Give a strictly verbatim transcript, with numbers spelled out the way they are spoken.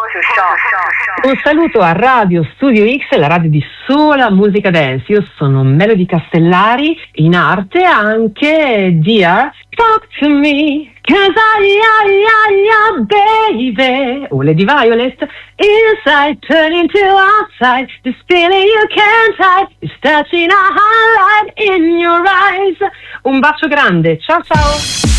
Un saluto a Radio Studio X, la radio di sola musica dance. Io sono Melody Castellari, in arte anche Dear Talk to Me, cause I, I, I, I, baby. O Lady Violet, inside turning to outside, this feeling you can't hide is touching a highlight in your eyes. Un bacio grande, ciao ciao.